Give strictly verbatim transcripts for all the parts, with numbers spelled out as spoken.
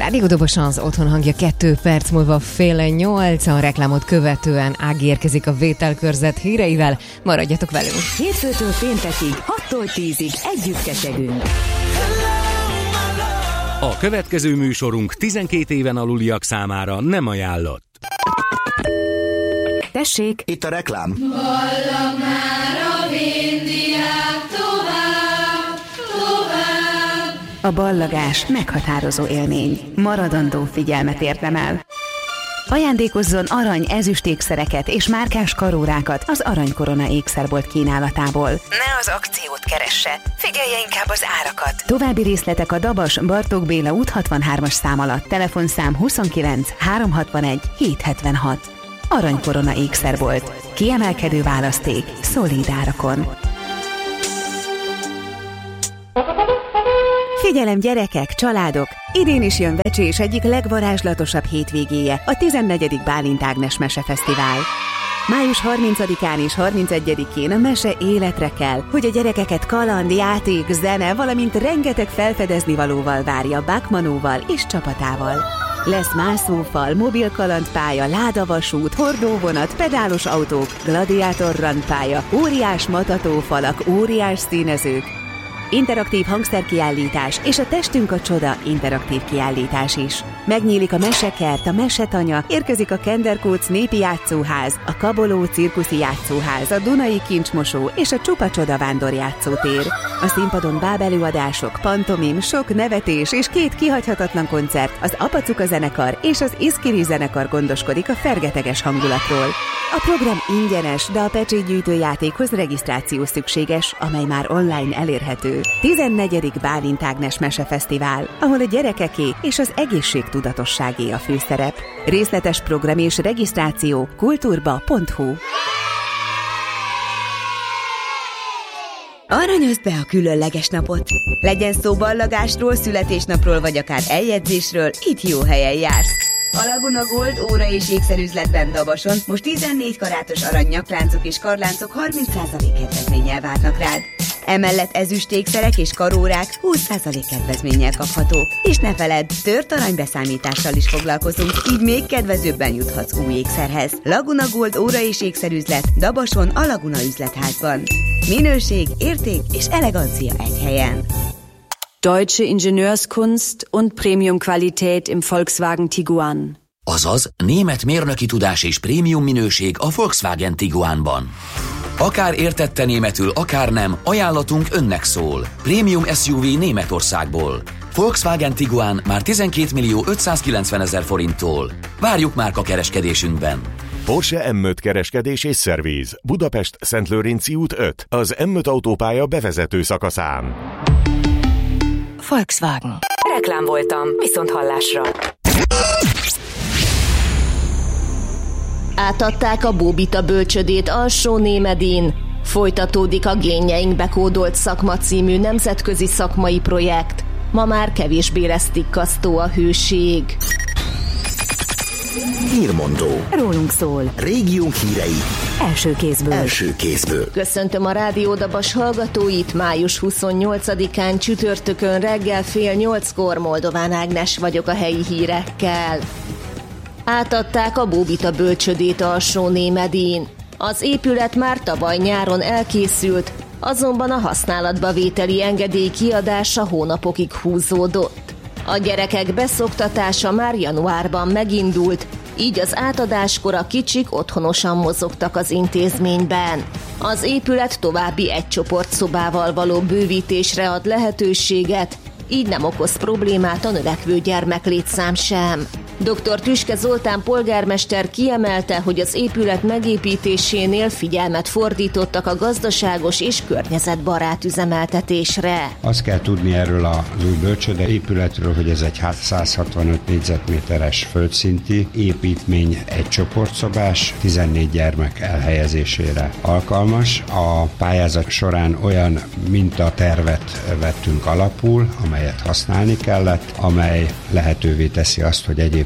Rádió Doboson az otthon hangja kettő perc múlva fél nyolc, a reklámot követően Ági érkezik a vételkörzet híreivel. Maradjatok velünk! Hétfőtől péntekig, hattól tízig együtt ketyegünk. A következő műsorunk tizenkét éven aluliak számára nem ajánlott. Tessék! Itt a reklám. Ballag már a vindiák tovább, tovább. A ballagás meghatározó élmény. Maradandó figyelmet érdemel. Ajándékozzon arany, ezüst ékszereket és márkás karórákat az Aranykorona ékszerbolt kínálatából. Ne az akciót keresse, figyelje inkább az árakat. További részletek a Dabas Bartók Béla út hatvanhármas szám alatt. Telefonszám huszonkilenc háromszázhatvanegy hétszázhetvenhat. Aranykorona ékszerbolt. Kiemelkedő választék, szolíd árakon. Figyelem gyerekek, családok! Idén is jön Vecsés egyik legvarázslatosabb hétvégéje, a tizennegyedik Bálint Ágnes Mesefesztivál. május harmincadikán és harmincegyedikén a mese életre kell, hogy a gyerekeket kaland, játék, zene, valamint rengeteg felfedezni valóval várja Bachmanóval és csapatával. Lesz mászófal, mobil kalandpálya, ládavasút, hordóvonat, pedálos autók, gladiátor randpálya, óriás matatófalak, óriás színezők, interaktív hangszerkiállítás és a Testünk a Csoda interaktív kiállítás is. Megnyílik a Mesekert, a Mesetanya, érkezik a Kenderkóc népi játszóház, a Kaboló cirkuszi játszóház, a Dunai kincsmosó és a Csupa Csoda vándorjátszótér. A színpadon bábelőadások, pantomim, sok nevetés és két kihagyhatatlan koncert, az Apacuka zenekar és az Iszkiri zenekar gondoskodik a fergeteges hangulatról. A program ingyenes, de a pecsétgyűjtő játékhoz regisztráció szükséges, amely már online elérhető. tizennegyedik Bálint Ágnes Mesefesztivál, ahol a gyerekeké és az egészségtudatosságé a főszerep. Részletes program és regisztráció kulturba pont hu. Aranyozd be a különleges napot! Legyen szó ballagásról, születésnapról vagy akár eljegyzésről, itt jó helyen jársz. A Laguna Gold óra és ékszerüzletben Dabason most tizennégy karátos arany nyakláncok és karláncok harminc százalék kedvezménnyel várnak rád. Emellett ezüstékszerek és karórák húsz százalék kedvezménnyel kaphatók. És ne feledd, tört aranybeszámítással is foglalkozunk, így még kedvezőbben juthatsz új ékszerhez. Laguna Gold óra és ékszerüzlet Dabason a Laguna üzletházban. Minőség, érték és elegancia egy helyen. Deutsche Ingenieurskunst und Premium-Qualität im Volkswagen Tiguan. Azaz, német mérnöki tudás és prémium minőség a Volkswagen Tiguanban. Akár értette németül, akár nem, ajánlatunk önnek szól. Prémium es u vé Németországból. Volkswagen Tiguan már tizenkét millió ötszázkilencvenezer forinttól. Várjuk márka kereskedésünkben. Porsche em öt kereskedés és szerviz. Budapest Szentlőrinci út öt. Az em öt autópálya bevezető szakaszán. Volkswagen. Reklám voltam, viszont hallásra. Átadták a Bóbita bölcsödét Alsó-Némedin. Folytatódik a Génjeink bekódolt szakma című nemzetközi szakmai projekt. Ma már kevésbé lesz tikkasztó a hőség. Hírmondó. Rólunk szól. Régiónk hírei. Első kézből. Első kézből. Köszöntöm a Rádió Dabas hallgatóit, május huszonnyolcadikán csütörtökön reggel fél nyolckor. Moldován Ágnes vagyok a helyi hírekkel. Átadták a Bóbita bölcsödét Alsó-Némedin. Az épület már tavaly nyáron elkészült, azonban a használatba vételi engedély kiadása hónapokig húzódott. A gyerekek beszoktatása már januárban megindult, így az átadáskor a kicsik otthonosan mozogtak az intézményben. Az épület további egy csoportszobával való bővítésre ad lehetőséget, így nem okoz problémát a növekvő gyermeklétszám sem. doktor Tüske Zoltán polgármester kiemelte, hogy az épület megépítésénél figyelmet fordítottak a gazdaságos és környezetbarát üzemeltetésre. Azt kell tudni erről az új bölcsőde épületről, hogy ez egy száz hatvanöt négyzetméteres földszinti építmény, egy csoportszobás, tizennégy gyermek elhelyezésére alkalmas. A pályázat során olyan mintatervet vettünk alapul, amelyet használni kellett, amely lehetővé teszi azt, hogy egyéb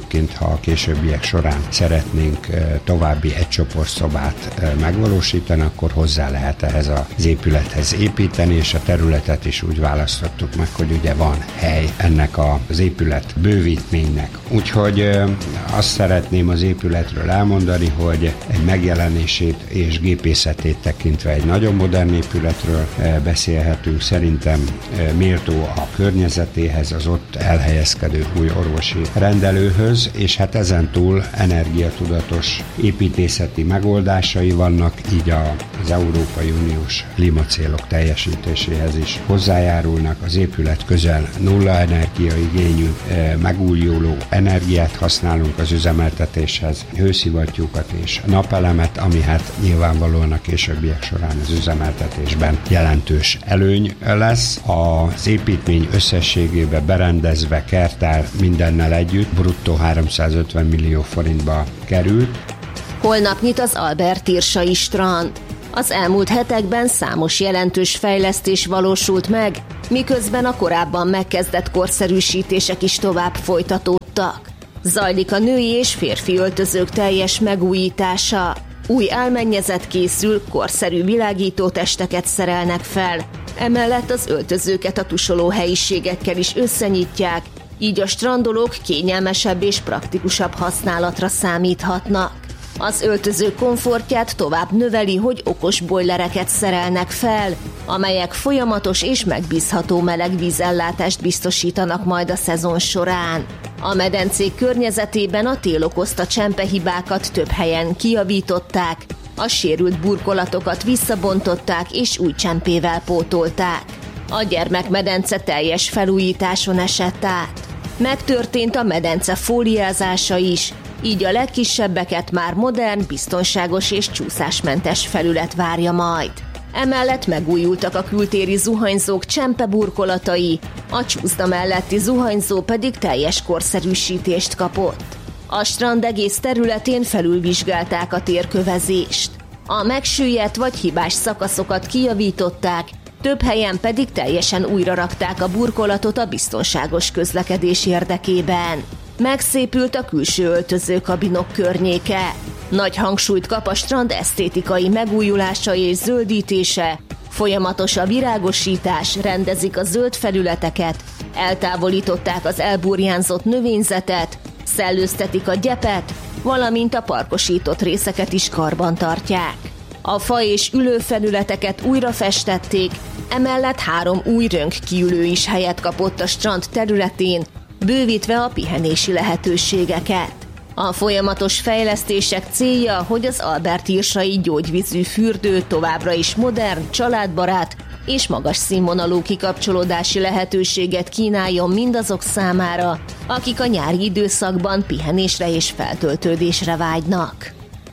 egyébként, ha a későbbiek során szeretnénk további egycsoportszobát megvalósítani, akkor hozzá lehet ehhez az épülethez építeni, és a területet is úgy választottuk meg, hogy ugye van hely ennek az épület bővítménynek. Úgyhogy azt szeretném az épületről elmondani, hogy egy megjelenését és gépészetét tekintve egy nagyon modern épületről beszélhetünk. Szerintem méltó a környezetéhez, az ott elhelyezkedő új orvosi rendelőhöz, és hát ezen túl energiatudatos építészeti megoldásai vannak, így az Európai Uniós klímacélok teljesítéséhez is hozzájárulnak. Az épület közel nulla energiaigényű, megújuló energiát használunk az üzemeltetéshez, hőszivattyúkat és napelemet, ami hát nyilvánvalóan a későbbiek során az üzemeltetésben jelentős előny lesz. Az építmény összességében berendezve, kerttel, mindennel együtt bruttó háromszázötven millió forintba került. Holnap nyit az Albert Irsai strand. Az elmúlt hetekben számos jelentős fejlesztés valósult meg, miközben a korábban megkezdett korszerűsítések is tovább folytatódtak. Zajlik a női és férfi öltözők teljes megújítása. Új álmennyezet készül, korszerű világítótesteket szerelnek fel. Emellett az öltözőket a tusoló helyiségekkel is összenyitják, így a strandolók kényelmesebb és praktikusabb használatra számíthatnak. Az öltöző komfortját tovább növeli, hogy okos bojlereket szerelnek fel, amelyek folyamatos és megbízható meleg vízellátást biztosítanak majd a szezon során. A medencék környezetében a tél okozta csempehibákat több helyen kijavították, a sérült burkolatokat visszabontották és új csempével pótolták. A gyermekmedence teljes felújításon esett át. Megtörtént a medence fóliázása is, így a legkisebbeket már modern, biztonságos és csúszásmentes felület várja majd. Emellett megújultak a kültéri zuhanyzók csempeburkolatai, a csúszda melletti zuhanyzó pedig teljes korszerűsítést kapott. A strand egész területén felülvizsgálták a térkövezést. A megsüllyedt vagy hibás szakaszokat kijavították, több helyen pedig teljesen újra rakták a burkolatot a biztonságos közlekedés érdekében. Megszépült a külső öltözőkabinok környéke. Nagy hangsúlyt kap a strand esztétikai megújulása és zöldítése, folyamatos a virágosítás, rendezik a zöld felületeket, eltávolították az elburjánzott növényzetet, szellőztetik a gyepet, valamint a parkosított részeket is karban tartják. A fa és ülőfelületeket újra festették, emellett három új rönkkiülő is helyet kapott a strand területén, bővítve a pihenési lehetőségeket. A folyamatos fejlesztések célja, hogy az Albert Irsai gyógyvízű fürdő továbbra is modern, családbarát és magas színvonalú kikapcsolódási lehetőséget kínáljon mindazok számára, akik a nyári időszakban pihenésre és feltöltődésre vágynak.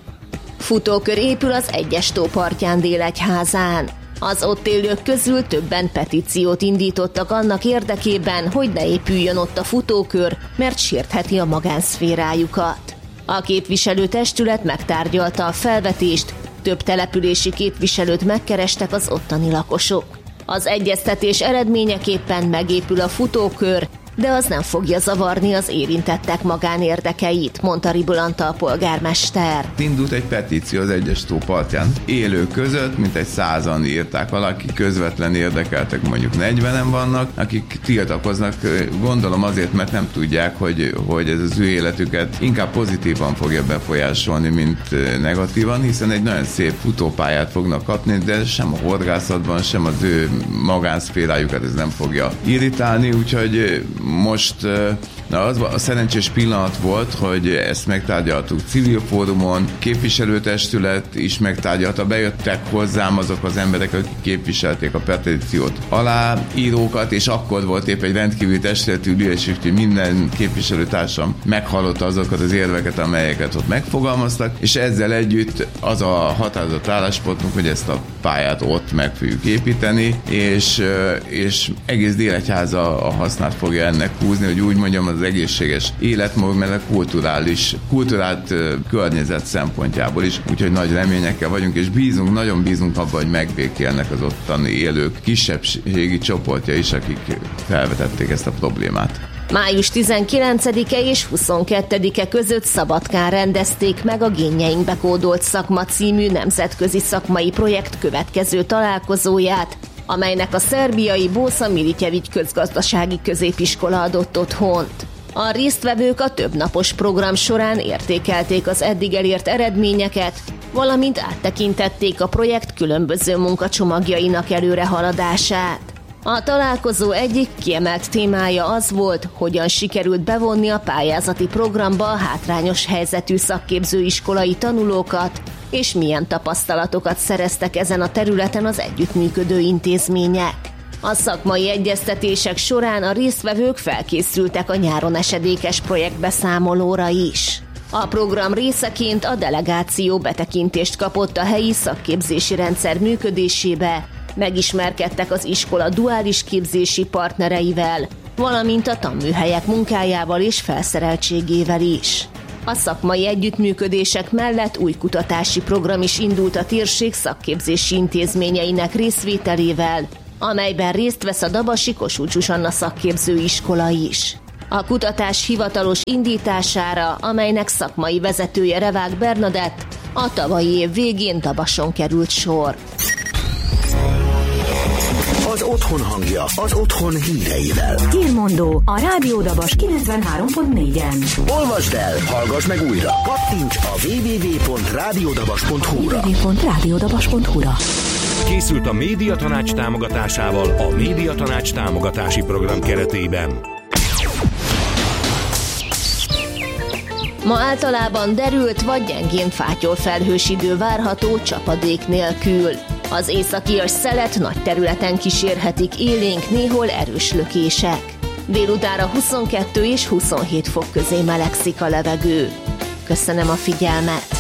Futókör épül az Egyes tó partján Délegyházán. Az ott élők közül többen petíciót indítottak annak érdekében, hogy ne épüljön ott a futókör, mert sértheti a magánszférájukat. A képviselőtestület megtárgyalta a felvetést, több települési képviselőt megkerestek az ottani lakosok. Az egyeztetés eredményeképpen megépül a futókör, de az nem fogja zavarni az érintettek magánérdekeit, mondta Ribul Antal polgármester. Indult egy petíció az Egyes tó partján élők között, mintegy százan írták alá, akik közvetlen érdekeltek, mondjuk negyvenen vannak, akik tiltakoznak, gondolom azért, mert nem tudják, hogy, hogy ez az ő életüket inkább pozitívan fogja befolyásolni, mint negatívan, hiszen egy nagyon szép futópályát fognak kapni, de sem a horgászatban, sem az ő magánszférájukat ez nem fogja irritálni, úgyhogy most na az a szerencsés pillanat volt, hogy ezt megtárgyaltuk civil fórumon, képviselőtestület is megtárgyalta, bejöttek hozzám azok az emberek, akik képviselték a petíciót, aláírókat, és akkor volt épp egy rendkívüli testületű ülés, úgyhogy minden képviselőtársam meghallotta azokat az érveket, amelyeket ott megfogalmaztak, és ezzel együtt az a határozott álláspontunk, hogy ezt a pályát ott meg fogjuk építeni, és, és egész Délegyháza a hasznát fogja ennek húzni, hogy úgy mondjam, az az egészséges életmód, meg a kulturális, kulturált uh, környezet szempontjából is. Úgyhogy nagy reményekkel vagyunk, és bízunk, nagyon bízunk abban, hogy megbékélnek az ottani élők kisebbségi csoportja is, akik felvetették ezt a problémát. május tizenkilencedike és huszonkettedike között Szabadkán rendezték meg a Génjeinkbe kódolt szakma című nemzetközi szakmai projekt következő találkozóját, amelynek a szerbiai Bósza Militjevics közgazdasági középiskola adott otthont. A résztvevők a többnapos program során értékelték az eddig elért eredményeket, valamint áttekintették a projekt különböző munkacsomagjainak előrehaladását. A találkozó egyik kiemelt témája az volt, hogyan sikerült bevonni a pályázati programba a hátrányos helyzetű szakképzőiskolai tanulókat, és milyen tapasztalatokat szereztek ezen a területen az együttműködő intézmények. A szakmai egyeztetések során a résztvevők felkészültek a nyáron esedékes projektbeszámolóra is. A program részeként a delegáció betekintést kapott a helyi szakképzési rendszer működésébe, megismerkedtek az iskola duális képzési partnereivel, valamint a tanműhelyek munkájával és felszereltségével is. A szakmai együttműködések mellett új kutatási program is indult a térség szakképzési intézményeinek részvételével, amelyben részt vesz a Dabasi Kossuth Zsuzsanna szakképzőiskola is. A kutatás hivatalos indítására, amelynek szakmai vezetője Revák Bernadett, a tavalyi év végén Dabason került sor. Az otthon hangja, az otthon híreivel. Hírmondó a Rádió Dabas kilencvenhárom pont négyen. Olvasd el, hallgass meg újra. Kattints a double-u double-u double-u pont rádiódabas pont hu-ra. double-u double-u double-u pont rádiódabas pont hu-ra. Készült a Médiatanács támogatásával a Médiatanács támogatási program keretében. Ma általában derült vagy gyengén fátyol felhős idő várható csapadék nélkül. Az északias szelet nagy területen kísérhetik élénk, néhol erős lökések. Délutánra huszonkettő és huszonhét fok közé melegszik a levegő. Köszönöm a figyelmet!